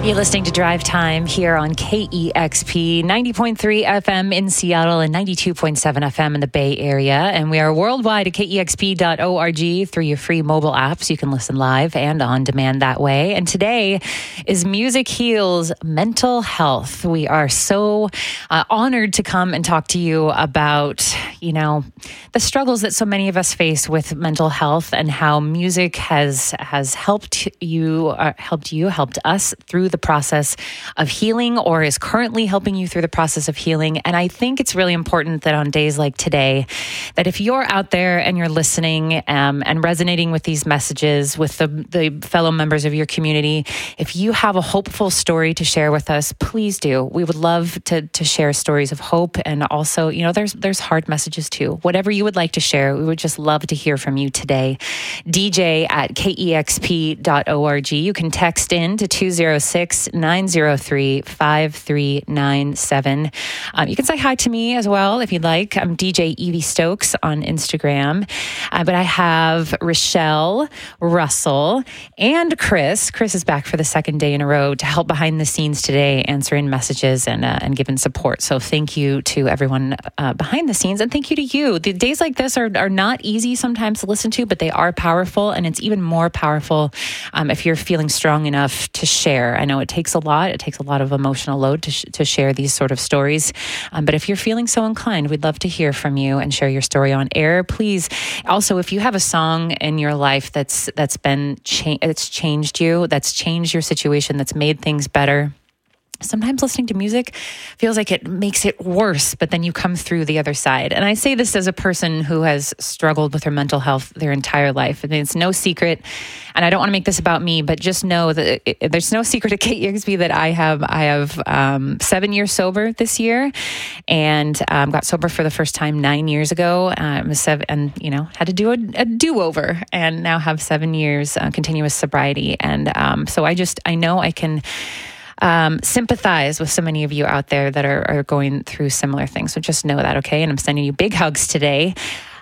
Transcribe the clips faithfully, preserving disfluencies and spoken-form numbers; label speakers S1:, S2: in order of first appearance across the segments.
S1: You're listening to Drive Time here on K E X P, ninety point three F M in Seattle and ninety-two point seven F M in the Bay Area. And we are worldwide at K E X P dot org through your free mobile apps. You can listen live and on demand that way. And today is Music Heals Mental Health. We are so uh, honored to come and talk to you about, you know, the struggles that so many of us face with mental health and how music has has helped you, uh, helped you, helped us through the process of healing, or is currently helping you through the process of healing. And I think it's really important that on days like today, that if you're out there and you're listening um, and resonating with these messages with the, the fellow members of your community, if you have a hopeful story to share with us, please do. We would love to to share stories of hope, and also, you know, there's there's hard messages too. Whatever you would like to share, we would just love to hear from you today. D J at K E X P dot org. You can text in to two oh six, nine oh three, five three nine seven. Um, you can say hi to me as well if you'd like. I'm D J Evie Stokes on Instagram. Uh, but I have Rochelle, Russell, and Chris. Chris is back for the second day in a row to help behind the scenes today, answering messages and uh, and giving support. So thank you to everyone uh, behind the scenes, and thank you to you. The days like this are, are not easy sometimes to listen to, but they are powerful, and it's even more powerful um, if you're feeling strong enough to share. I know it takes a lot. It takes a lot of emotional load to, sh- to share these sort of stories. Um, but if you're feeling so inclined, we'd love to hear from you and share your story on air. Please. Also, if you have a song in your life that's that's been cha- it's changed you, that's changed your situation, that's made things better. Sometimes listening to music feels like it makes it worse, but then you come through the other side. And I say this as a person who has struggled with her mental health their entire life. I mean, it's no secret, and I don't want to make this about me, but just know that it, it, there's no secret at K E X P that I have. I have um, seven years sober this year, and um, got sober for the first time nine years ago. Um, seven, and you know, had to do a, a do-over, and now have seven years uh, continuous sobriety. And um, so I just I know I can. Um, sympathize with so many of you out there that are, are going through similar things. So just know that, okay? And I'm sending you big hugs today.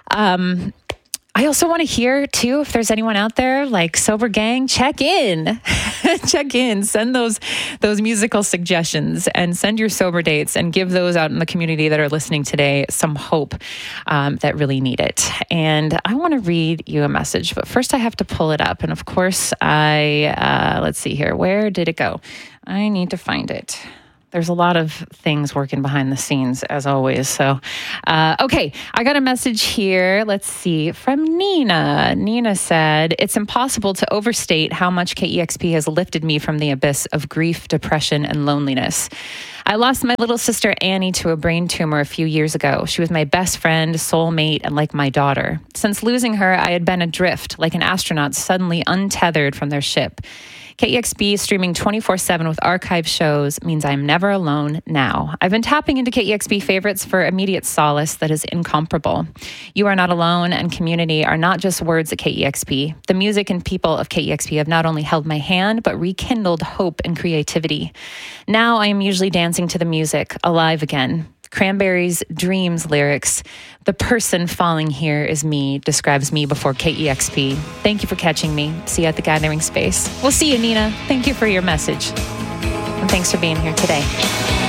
S1: Um, I also want to hear, too, if there's anyone out there, like Sober Gang, check in. Check in. Send those those musical suggestions and send your sober dates, and give those out in the community that are listening today some hope um, that really need it. And I want to read you a message, but first I have to pull it up. And of course, I, uh, let's see here. Where did it go? I need to find it. There's a lot of things working behind the scenes, as always. So, uh, okay, I got a message here. Let's see, from Nina. Nina said, it's impossible to overstate how much K E X P has lifted me from the abyss of grief, depression, and loneliness. I lost my little sister Annie to a brain tumor a few years ago. She was my best friend, soulmate, and like my daughter. Since losing her, I had been adrift, like an astronaut suddenly untethered from their ship. K E X P streaming twenty-four seven with archive shows means I'm never alone now. I've been tapping into K E X P favorites for immediate solace that is incomparable. You are not alone, and community are not just words at K E X P. The music and people of K E X P have not only held my hand, but rekindled hope and creativity. Now I am usually dancing to the music, alive again. Cranberries' Dreams lyrics, the person falling here is me, describes me before K E X P. Thank you for catching me. See you at the gathering space. We'll see you, Nina. Thank you for your message. And thanks for being here today.